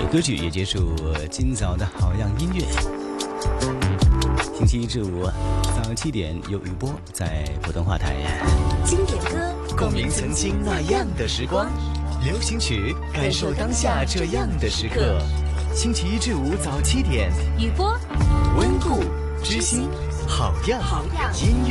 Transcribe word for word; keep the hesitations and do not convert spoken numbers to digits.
歌曲，也结束今早的好样音乐。星期一至五早七点有雨波在普通话台。 经典歌， 共鸣曾经那样的时光；流行曲，感受当下这样的时刻。星期一至五早七点， 雨波， 温故知新，好样音乐。